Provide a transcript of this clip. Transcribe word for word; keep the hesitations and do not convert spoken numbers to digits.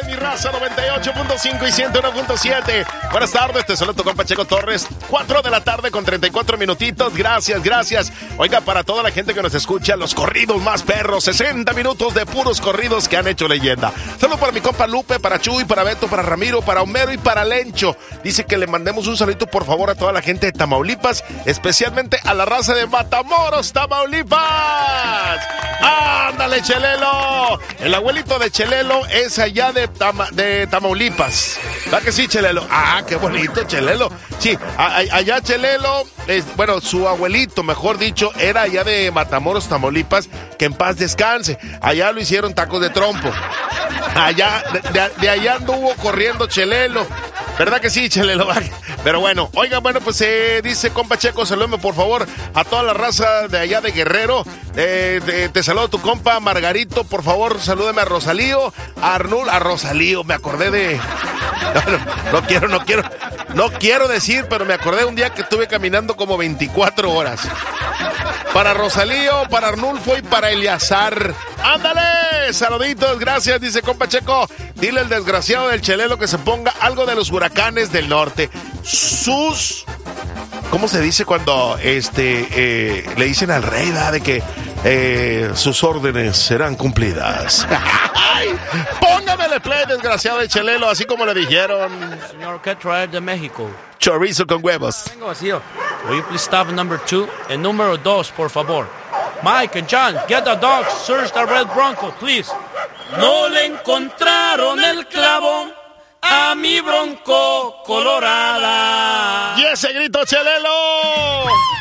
tardes, mi raza, noventa y ocho punto cinco y ciento uno punto siete. Buenas tardes, te saludo tu compa Checo Torres. cuatro de la tarde con treinta y cuatro minutitos. Gracias, gracias. Oiga, para toda la gente que nos escucha, los corridos más perros. sesenta minutos de puros corridos que han hecho leyenda. Saludo para mi compa Lupe, para Chuy, para Beto, para Ramiro, para Homero y para Lencho. Dice que le mandemos un saludito, por favor, a toda la gente de Tamaulipas, especialmente a la raza de Matamoros, Tamaulipas. ¡Ándale, Chelelo! El abuelito de Chelelo es allá de, Tama, de Tamaulipas. ¿Verdad que sí, Chelelo? Ah, qué bonito, Chelelo. Sí, a, a, allá Chelelo, es, bueno, su abuelito, mejor dicho, era allá de Matamoros, Tamaulipas, que en paz descanse. Allá lo hicieron tacos de trompo. Allá, de, de, de allá anduvo corriendo Chelelo. ¿Verdad que sí, Chelelo? Pero bueno, oiga, bueno, pues eh, dice compa Checo, salúdame por favor a toda la raza de allá de Guerrero. Eh, te, te saludo tu compa Margarito, por favor, salúdame a Rosalío, a Arnul, a Rosalío, me acordé de... No, no, no quiero, no quiero, no quiero decir, pero me acordé un día que estuve caminando como veinticuatro horas. Para Rosalío, para Arnulfo y para Eliazar. ¡Ándale! Saluditos, gracias, dice compa Checo. Dile al desgraciado del Chelelo que se ponga algo de los huracanes del norte. Sus... ¿Cómo se dice cuando este eh, le dicen al rey, da, de que eh, sus órdenes serán cumplidas? Póngamele play, desgraciado de Chelelo, así como le dijeron. Señor, ¿qué traer de México? Chorizo con huevos. Vengo vacío. Will you please stop number two? El número dos, por favor. Mike and John, get the dogs. Search the red Bronco, please. No le encontraron el clavo a mi Bronco colorada. ¡Y ese grito, Chelelo!